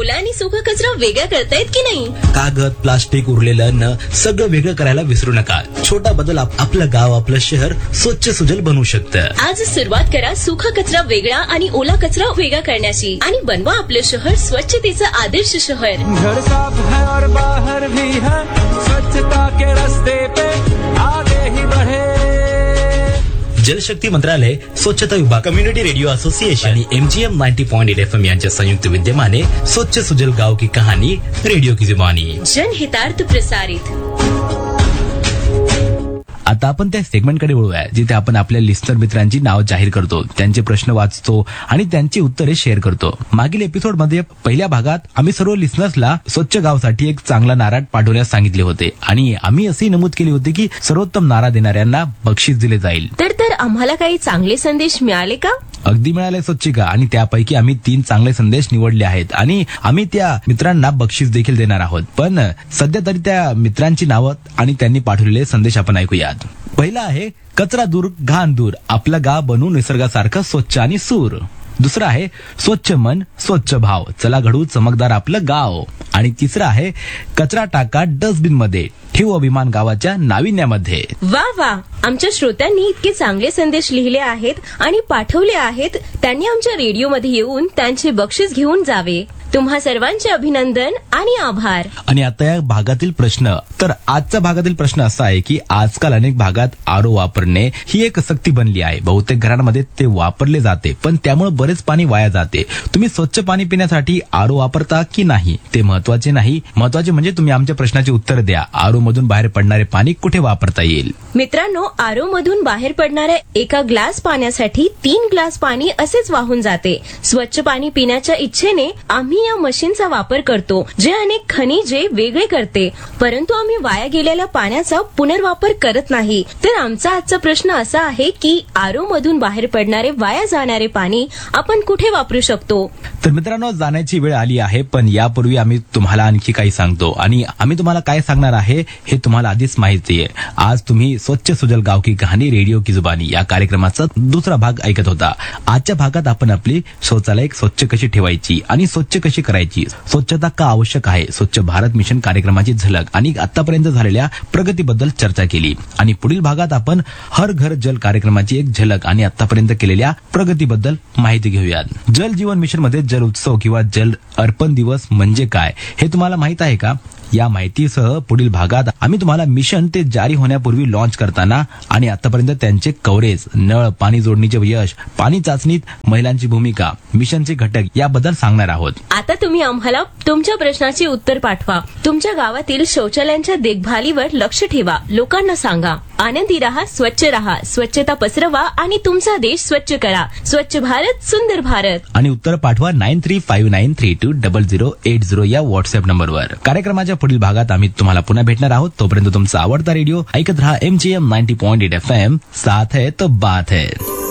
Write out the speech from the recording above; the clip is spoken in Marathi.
ओला आणि सुका कचरा वेगळा करतायत की नाही? कागद, प्लास्टिक, उरलेलं अन्न सगळं वेगळं करायला विसरू नका. छोटा बदल आपलं गाव, आपलं शहर स्वच्छ सुजल बनवू शकतं. आज सुरुवात करा सुका कचरा वेगळा आणि ओला कचरा वेगळा करण्याची आणि बनवा आपलं शहर स्वच्छतेचं आदर्श शहर. घर साफ है और बाहर भी है, स्वच्छता के रास्ते पे आगे ही बढ़े. जलशक्ती मंत्रालय, स्वच्छता विभाग, कम्युनिटी रेडिओ असोसिएशन आणि MGM 90.8 FM यांच्या संयुक्त विद्यमाने स्वच्छ सुजल गाव की कहानी, रेडिओ की जुबानी, जनहितार्थ प्रसारित. आता आपण त्या सेगमेंटकडे वळूया जिथे आपण आपल्या लिस्नर मित्रांची नाव जाहीर करतो, त्यांचे प्रश्न वाचतो आणि त्यांची उत्तरे शेअर करतो. मागील एपिसोडमध्ये पहिल्या भागात आम्ही सर्व लिस्नर्सला स्वच्छ गावसाठी एक चांगला नारा पाठवण्यास सांगितले होते आणि आम्ही असे नमूद केले होते की सर्वोत्तम नारा देणाऱ्यांना बक्षीस दिले जाईल. तर आम्हाला काही चांगले संदेश मिळाले का? अगदी मिळाले स्वच्छिका, आणि त्यापैकी आम्ही 3 चांगले संदेश निवडले आहेत आणि आम्ही त्या मित्रांना बक्षीस देखील देणार आहोत. पण सध्या तरी त्या मित्रांची नावं आणि त्यांनी पाठवलेले संदेश आपण ऐकूयात. पहिला आहे, कचरा दूर घाण दूर, आपलं गाव बनवू निसर्गासारखं स्वच्छ आणि सूर. दुसरा आहे, स्वच्छ मन स्वच्छ भाव, चला घडू चमकदार आपलं गाव. आणि तिसरा आहे, कचरा टाका डस्टबिन मध्ये, ठेवू अभिमान गावाच्या नाविन्यामध्ये. वा वा, आमच्या श्रोत्यांनी इतके चांगले संदेश लिहिले आहेत आणि पाठवले आहेत. त्यांनी आमच्या रेडिओमध्ये येऊन त्यांचे बक्षीस घेऊन जावे. तुम्हा सर्वांचे अभिनंदन आणि आभार. आणि आता या भागातील प्रश्न, तर आजचा भागातील प्रश्न असा आहे की आजकाल अनेक भागात आरो वापरणे ही एक सक्ती बनली आहे. बहुतेक घरांमध्ये ते वापरले जाते, पण त्यामुळे बरेच पाणी वाया जाते. तुम्ही स्वच्छ पाणी पिण्यासाठी आरो वापरता की नाही ते महत्वाचे नाही, महत्वाचे म्हणजे तुम्ही आमच्या प्रश्नाचे उत्तर द्या. आरो मधून बाहेर पडणारे पाणी कुठे वापरता येईल? मित्रांनो, आरो मधून बाहेर पडणाऱ्या एका ग्लास पाण्यासाठी 3 ग्लास पाणी असेच वाहून जाते. स्वच्छ पाणी पिण्याच्या इच्छेने आम्ही या मशीनचा वापर करतो, जे अनेक खनिजे वेगळे करते, परंतु आम्ही वाया गेलेल्या पाण्याचा पुनर्वापर करत नाही. तर आमचा आजचा प्रश्न असा आहे की आरो मधून बाहेर पडणारे वाया जाणारे पाणी आपण कुठे वापरू शकतो? तर मित्रांनो, जाण्याची वेळ आली आहे, पण यापूर्वी आम्ही तुम्हाला आणखी काही सांगतो. आणि आम्ही तुम्हाला काय सांगणार आहे हे तुम्हाला आधीच माहिती आहे. आज तुम्ही स्वच्छ सुजल गाव की कहाणी, रेडिओ की जुबानी या कार्यक्रमाचा दुसरा भाग ऐकत होता. आजच्या भागात आपण आपली शौचालय स्वच्छ कशी ठेवायची आणि स्वच्छ कशी करायची, स्वच्छता का आवश्यक आहे, स्वच्छ भारत मिशन कार्यक्रमाची झलक आणि आतापर्यंत झालेल्या प्रगतीबद्दल चर्चा केली. आणि पुढील भागात आपण हर घर जल कार्यक्रमाची एक झलक आणि आतापर्यंत केलेल्या प्रगतीबद्दल माहिती घेऊयात. जल जीवन मिशन मध्ये जल उत्सव किंवा जल अर्पण दिवस म्हणजे काय हे तुम्हाला माहित आहे का? या माहितीसह पुढील भागात आम्ही तुम्हाला मिशन ते जारी होण्यापूर्वी लॉन्च करताना आणि आतापर्यंत त्यांचे कव्हरेज, नळ पाणी जोडणीचे यश, पाणी चाचणीत महिलांची भूमिका, मिशनचे घटक याबद्दल सांगणार आहोत. आता तुम्ही आम्हाला तुमच्या प्रश्नाचे उत्तर पाठवा. तुमच्या गावातील शौचालयांच्या देखभालीवर लक्ष ठेवा. लोकांना सांगा, आनंदी रहा, स्वच्छ रहा, स्वच्छता पसरवा आणि तुमचा देश स्वच्छ करा. स्वच्छ भारत, सुंदर भारत. आणि उत्तर पाठवा 9359320080 या व्हॉट्सअप नंबरवर. कार्यक्रमाच्या पुढील भागात आम्ही तुम्हाला पुन्हा भेटणार आहोत. तोपर्यंत तुमचा आवडता रेडिओ ऐकत रहा. MGM 90.8 FM, साथ है तो बात है.